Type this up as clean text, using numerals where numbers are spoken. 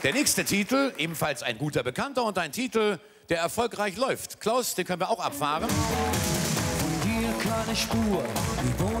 Der nächste Titel, ebenfalls ein guter Bekannter und ein Titel, der erfolgreich läuft. Klaus, den können wir auch abfahren. Von dir keine Spur.